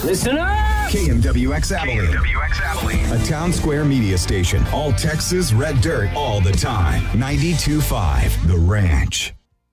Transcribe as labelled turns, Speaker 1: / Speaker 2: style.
Speaker 1: Listen up!
Speaker 2: KMWX Abilene. A town square media station. All Texas red dirt all the time. 92.5 The Ranch.